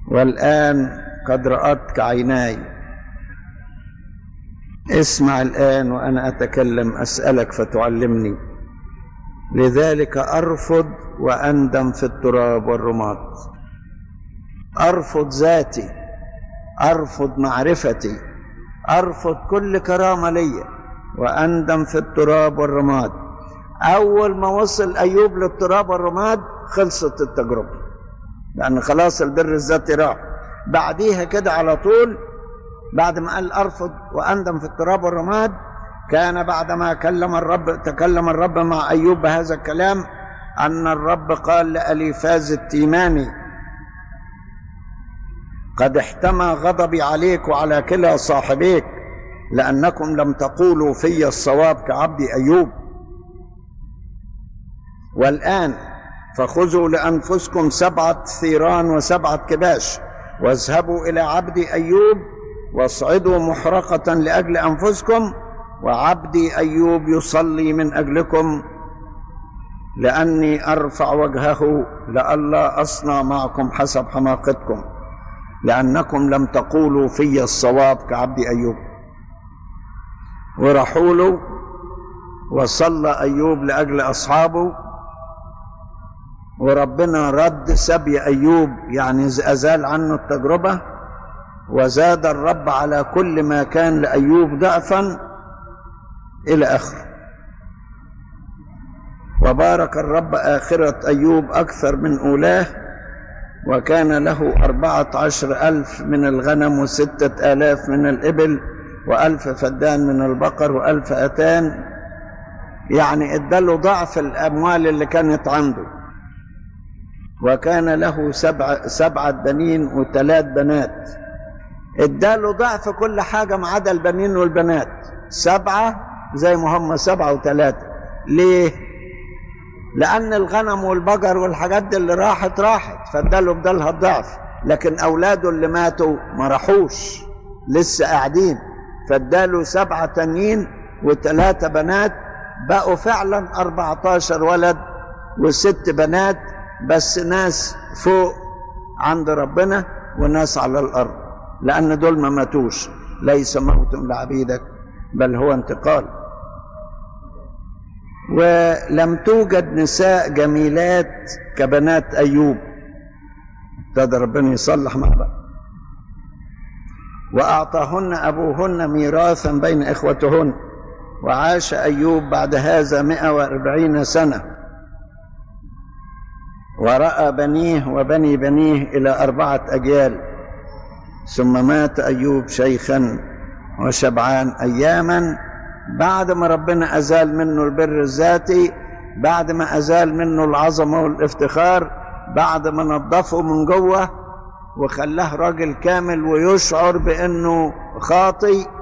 والآن قد رأتك عيناي. اسمع الآن وأنا أتكلم، أسألك فتعلمني. لذلك أرفض وأندم في التراب والرماد. أرفض ذاتي، أرفض معرفتي، أرفض كل كرامة لي، وأندم في التراب والرماد. أول ما وصل أيوب للتراب والرماد خلصت التجربة، لأن خلاص البر الذاتي راح. بعديها كده على طول، بعد ما قال أرفض وأندم في التراب والرماد، كان بعدما تكلم الرب مع أيوب بهذا الكلام أن الرب قال لأليفاز التيماني: قد احتمى غضبي عليك وعلى كلا صاحبيك، لأنكم لم تقولوا في الصواب كعبدي أيوب. والآن فخذوا لأنفسكم 7 ثيران و7 كباش، واذهبوا إلى عبدي أيوب واصعدوا محرقة لأجل أنفسكم، وعبدي أيوب يصلي من أجلكم، لأني أرفع وجهه لئلا أصنع معكم حسب حماقتكم، لأنكم لم تقولوا في الصواب كعبدي أيوب. ورحوا له، وصلى أيوب لأجل أصحابه، وربنا رد سبي أيوب، يعني أزال عنه التجربة، وزاد الرب على كل ما كان لأيوب ضعفا إلى آخره. وبارك الرب آخرة أيوب أكثر من أولاه، وكان له 14,000 من الغنم و6,000 من الإبل و1,000 فدان من البقر و1,000 أتان، يعني اداله ضعف الأموال اللي كانت عنده. وكان له 7 بنين و3 بنات، اداله ضعف كل حاجة ما عدا البنين والبنات، 7 زي ما هم 7 و3. ليه؟ لأن الغنم والبقر والحاجات دي اللي راحت فاداله بدلها الضعف، لكن أولاده اللي ماتوا ما راحوش، لسه قاعدين، فاداله 7 تانيين و3 بنات، بقوا فعلا 14 ولد و6 بنات، بس ناس فوق عند ربنا وناس على الأرض، لأن دول ما ماتوش. ليس موت لعبيدك بل هو انتقال. ولم توجد نساء جميلات كبنات أيوب، ابتدى ربنا يصلح مع بقى. وأعطاهن أبوهن ميراثا بين إخوتهن. وعاش أيوب بعد هذا 140 سنة، ورأى بنيه وبني بنيه إلى 4 أجيال، ثم مات أيوب شيخا وشبعان أياما، بعد ما ربنا أزال منه البر الذاتي، بعد ما أزال منه العظمة والافتخار، بعد ما نظفه من جوه وخلاه راجل كامل ويشعر بأنه خاطئ،